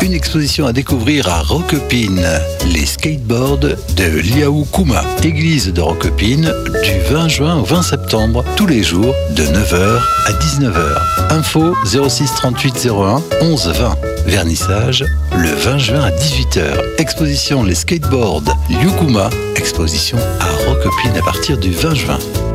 une exposition à découvrir à Roquepine, les skateboards de Liaoukuma, église de Roquepine, du 20 juin au 20 septembre, tous les jours de 9h à 19h. Info 06 38 01 11 20. Vernissage le 20 juin à 18h. Exposition les skateboards Liaoukuma, exposition à Roquepine à partir du 20 juin.